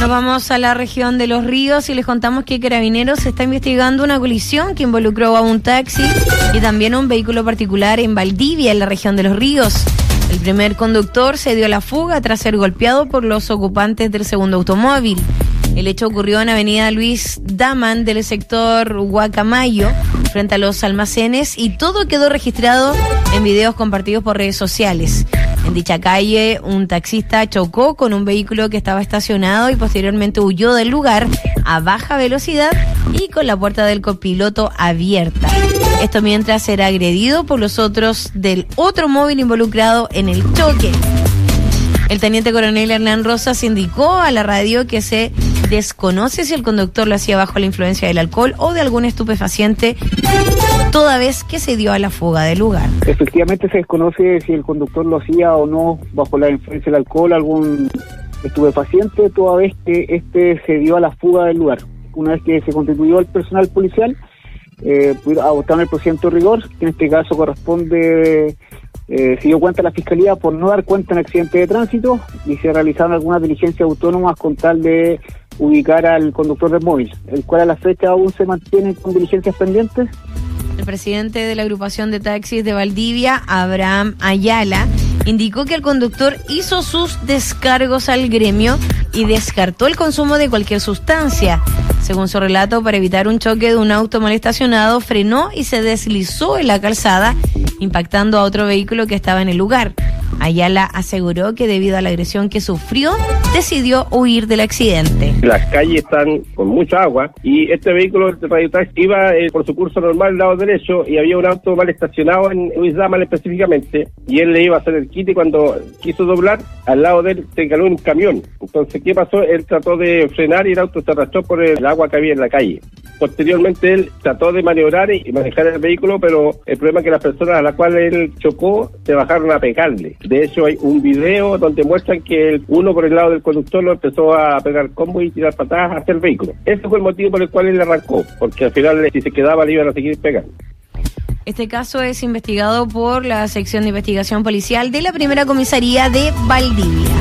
Nos vamos a la región de Los Ríos y les contamos que Carabineros está investigando una colisión que involucró a un taxi y también a un vehículo particular en Valdivia, en la región de Los Ríos. El primer conductor se dio a la fuga tras ser golpeado por los ocupantes del segundo automóvil. El hecho ocurrió en avenida Luis Daman del sector Guacamayo, frente a los almacenes, y todo quedó registrado en videos compartidos por redes sociales. En dicha calle, un taxista chocó con un vehículo que estaba estacionado y posteriormente huyó del lugar a baja velocidad y con la puerta del copiloto abierta. Esto mientras era agredido por los otros del otro móvil involucrado en el choque. El teniente coronel Hernán Rosas indicó a la radio que se desconoce si el conductor lo hacía bajo la influencia del alcohol o de algún estupefaciente, toda vez que se dio a la fuga del lugar. Efectivamente se desconoce si el conductor lo hacía o no bajo la influencia del alcohol, algún estupefaciente, toda vez que este se dio a la fuga del lugar. Una vez que se constituyó el personal policial, adoptaron el procedimiento de rigor, que en este caso corresponde... se dio cuenta la Fiscalía por no dar cuenta en accidente de tránsito y se realizaron algunas diligencias autónomas con tal de ubicar al conductor del móvil, el cual a la fecha aún se mantiene con diligencias pendientes. El presidente de la agrupación de taxis de Valdivia, Abraham Ayala, indicó que el conductor hizo sus descargos al gremio y descartó el consumo de cualquier sustancia. Según su relato, para evitar un choque de un auto mal estacionado, frenó y se deslizó en la calzada, impactando a otro vehículo que estaba en el lugar. Ayala aseguró que debido a la agresión que sufrió, decidió huir del accidente. Las calles están con mucha agua y este vehículo de Radio Taxi iba por su curso normal al lado derecho y había un auto mal estacionado en Luis Daman específicamente y él le iba a hacer el quite y cuando quiso doblar, al lado de él se caló un camión. Entonces, ¿qué pasó? Él trató de frenar y el auto se arrastró por el agua que había en la calle. Posteriormente él trató de maniobrar y manejar el vehículo, pero el problema es que las personas a las cuales él chocó se bajaron a pegarle. De hecho hay un video donde muestran que uno por el lado del conductor lo empezó a pegar combo y tirar patadas hacia el vehículo. Ese fue el motivo por el cual él arrancó, porque al final si se quedaba le iban a seguir pegando. Este caso es investigado por la sección de investigación policial de la Primera Comisaría de Valdivia.